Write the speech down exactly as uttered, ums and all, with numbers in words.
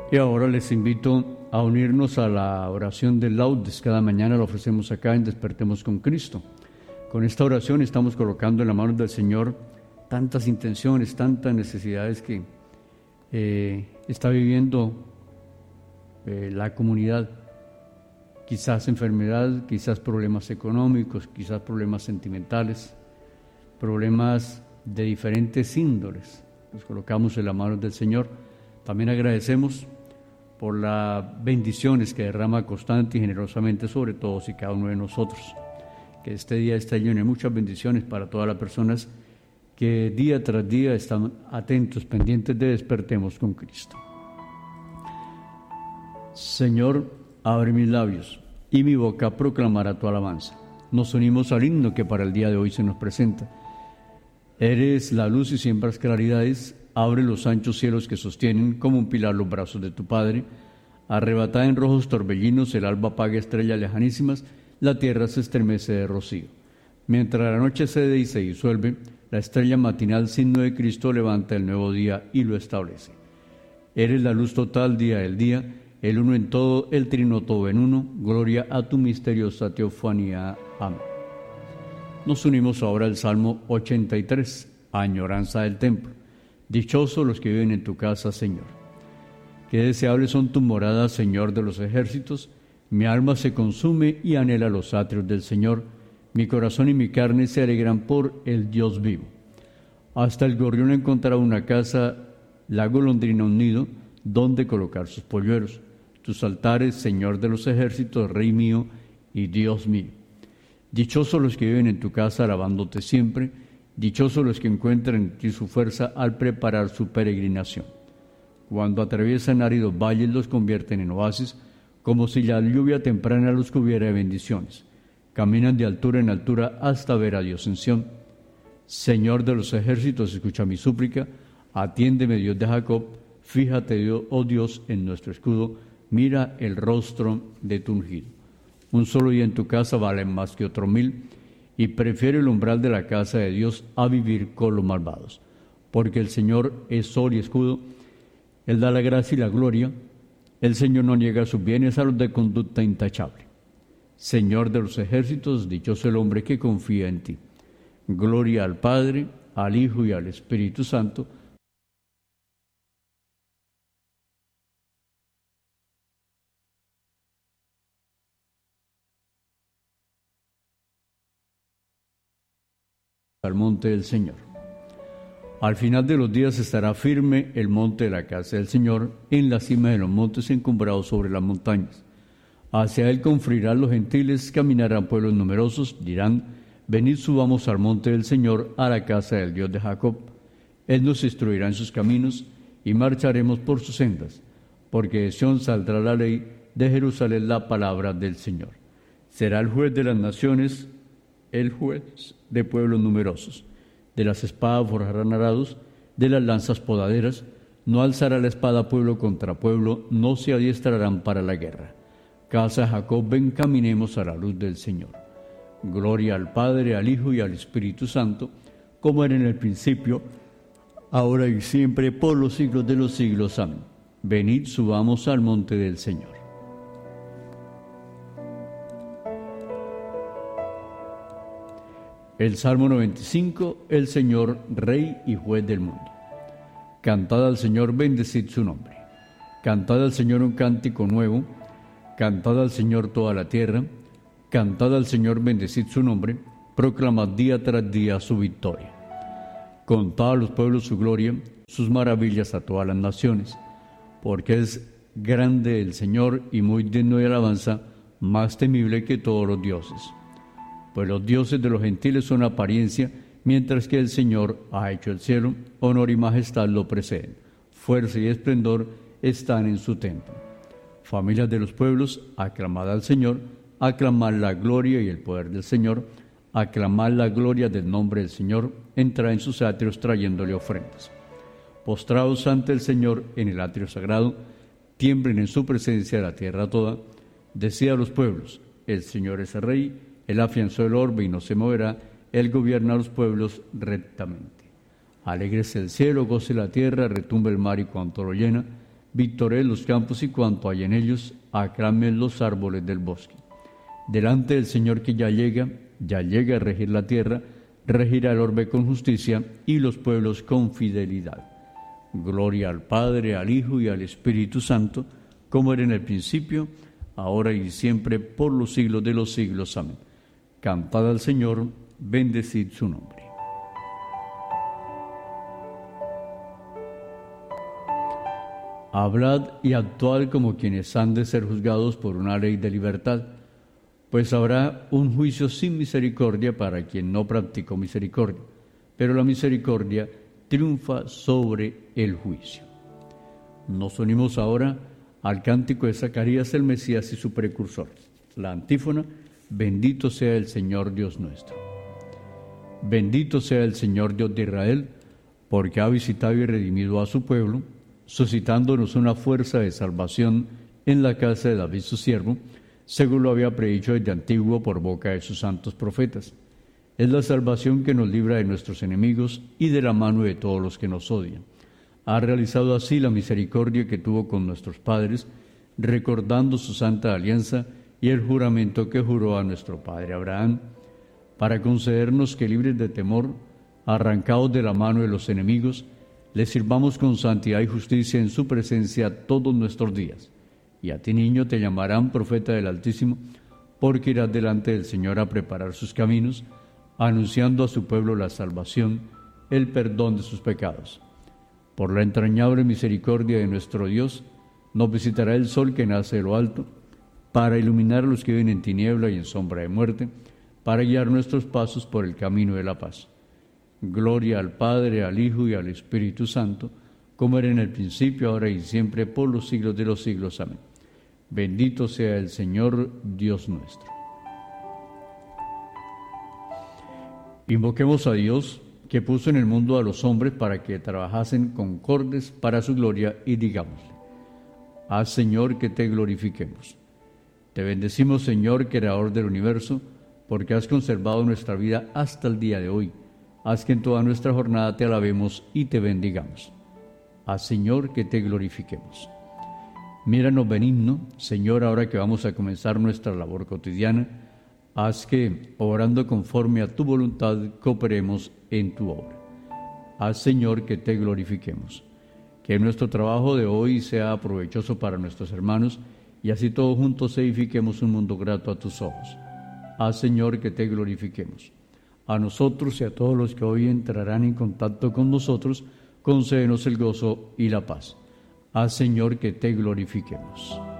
Y ahora les invito a unirnos a la oración de laudes. Cada mañana la ofrecemos acá en Despertemos con Cristo. Con esta oración estamos colocando en la mano del Señor tantas intenciones, tantas necesidades que eh, está viviendo eh, la comunidad. Quizás enfermedad, quizás problemas económicos, quizás problemas sentimentales, problemas de diferentes índoles. Nos colocamos en la mano del Señor. También agradecemos por las bendiciones que derrama constante y generosamente sobre todos y cada uno de nosotros. Que este día esté lleno de muchas bendiciones para todas las personas que día tras día están atentos, pendientes de Despertemos con Cristo. Señor, abre mis labios y mi boca proclamará tu alabanza. Nos unimos al himno que para el día de hoy se nos presenta. Eres la luz y siembras claridades. Abre los anchos cielos que sostienen como un pilar los brazos de tu Padre. Arrebatada en rojos torbellinos, el alba apaga estrellas lejanísimas, la tierra se estremece de rocío. Mientras la noche cede y se disuelve, la estrella matinal, signo de Cristo, levanta el nuevo día y lo establece. Eres la luz total, día del día, el uno en todo, el trino todo en uno. Gloria a tu misteriosa teofanía. Amén. Nos unimos ahora al Salmo ochenta y tres, añoranza del templo. Dichosos los que viven en tu casa, Señor. Qué deseables son tus moradas, Señor de los ejércitos. Mi alma se consume y anhela los atrios del Señor. Mi corazón y mi carne se alegran por el Dios vivo. Hasta el gorrión encontrará una casa, la golondrina un nido, donde colocar sus polluelos. Tus altares, Señor de los ejércitos, Rey mío y Dios mío. Dichosos los que viven en tu casa, alabándote siempre. Dichosos los que encuentran en ti su fuerza al preparar su peregrinación. Cuando atraviesan áridos valles, los convierten en oasis, como si la lluvia temprana los cubriera de bendiciones. Caminan de altura en altura hasta ver a Dios en Sión. Señor de los ejércitos, escucha mi súplica. Atiéndeme, Dios de Jacob. Fíjate, oh Dios, en nuestro escudo. Mira el rostro de tu ungido. Un solo día en tu casa vale más que otro mil, y prefiere el umbral de la casa de Dios a vivir con los malvados. Porque el Señor es sol y escudo, Él da la gracia y la gloria, el Señor no niega sus bienes a los de conducta intachable. Señor de los ejércitos, dichoso el hombre que confía en ti. Gloria al Padre, al Hijo y al Espíritu Santo, al monte del Señor. Al final de los días estará firme el monte de la casa del Señor, en la cima de los montes encumbrados sobre las montañas. Hacia él confluirán los gentiles, caminarán pueblos numerosos, dirán: venid, subamos al monte del Señor, a la casa del Dios de Jacob. Él nos instruirá en sus caminos, y marcharemos por sus sendas. Porque de Sión saldrá la ley, de Jerusalén la palabra del Señor. Será el juez de las naciones, el juez de pueblos numerosos. De las espadas forjarán arados, de las lanzas podaderas. No alzará la espada pueblo contra pueblo, no se adiestrarán para la guerra. Casa de Jacob, ven, caminemos a la luz del Señor. Gloria al Padre, al Hijo y al Espíritu Santo, como era en el principio, ahora y siempre, por los siglos de los siglos. Amén. Venid, subamos al monte del Señor. El Salmo noventa y cinco, el Señor, Rey y Juez del mundo. Cantad al Señor, bendecid su nombre. Cantad al Señor un cántico nuevo. Cantad al Señor toda la tierra. Cantad al Señor, bendecid su nombre. Proclamad día tras día su victoria. Contad a los pueblos su gloria, sus maravillas a todas las naciones. Porque es grande el Señor y muy digno de alabanza, más temible que todos los dioses. Pues los dioses de los gentiles son apariencia, mientras que el Señor ha hecho el cielo, honor y majestad lo preceden. Fuerza y esplendor están en su templo. Familias de los pueblos, aclamad al Señor, aclamad la gloria y el poder del Señor, aclamad la gloria del nombre del Señor, entrad en sus atrios trayéndole ofrendas. Postrados ante el Señor en el atrio sagrado, tiemblen en su presencia la tierra toda. Decid a los pueblos: el Señor es el Rey. Él afianzó el orbe y no se moverá, Él gobierna a los pueblos rectamente. Alégrese el cielo, goce la tierra, retumbe el mar y cuanto lo llena. victoreen los campos y cuanto hay en ellos, aclamen los árboles del bosque. Delante del Señor que ya llega, ya llega a regir la tierra, regirá el orbe con justicia y los pueblos con fidelidad. Gloria al Padre, al Hijo y al Espíritu Santo, como era en el principio, ahora y siempre, por los siglos de los siglos. Amén. Cantad al Señor, bendecid su nombre. Hablad y actuad como quienes han de ser juzgados por una ley de libertad, pues habrá un juicio sin misericordia para quien no practicó misericordia, pero la misericordia triunfa sobre el juicio. Nos unimos ahora al cántico de Zacarías el Mesías y su precursor. La antífona: bendito sea el Señor Dios nuestro. Bendito sea el Señor Dios de Israel, porque ha visitado y redimido a su pueblo, suscitándonos una fuerza de salvación en la casa de David su siervo, según lo había predicho desde antiguo por boca de sus santos profetas. Es la salvación que nos libra de nuestros enemigos y de la mano de todos los que nos odian. Ha realizado así la misericordia que tuvo con nuestros padres, recordando su santa alianza y el juramento que juró a nuestro padre Abraham, para concedernos que, libres de temor, arrancados de la mano de los enemigos, le sirvamos con santidad y justicia en su presencia todos nuestros días. Y a ti, niño, te llamarán profeta del Altísimo, porque irás delante del Señor a preparar sus caminos, anunciando a su pueblo la salvación, el perdón de sus pecados. Por la entrañable misericordia de nuestro Dios, nos visitará el sol que nace de lo alto, para iluminar a los que viven en tiniebla y en sombra de muerte, para guiar nuestros pasos por el camino de la paz. Gloria al Padre, al Hijo y al Espíritu Santo, como era en el principio, ahora y siempre, por los siglos de los siglos. Amén. Bendito sea el Señor, Dios nuestro. Invoquemos a Dios, que puso en el mundo a los hombres para que trabajasen concordes para su gloria, y digámosle: haz, Señor, que te glorifiquemos. Te bendecimos, Señor, creador del universo, porque has conservado nuestra vida hasta el día de hoy. Haz que en toda nuestra jornada te alabemos y te bendigamos. Haz, Señor, que te glorifiquemos. Míranos benigno, Señor, ahora que vamos a comenzar nuestra labor cotidiana. Haz que, obrando conforme a tu voluntad, cooperemos en tu obra. Haz, Señor, que te glorifiquemos. Que nuestro trabajo de hoy sea provechoso para nuestros hermanos y así todos juntos edifiquemos un mundo grato a tus ojos. Haz, Señor, que te glorifiquemos. A nosotros y a todos los que hoy entrarán en contacto con nosotros, concédenos el gozo y la paz. Haz, Señor, que te glorifiquemos.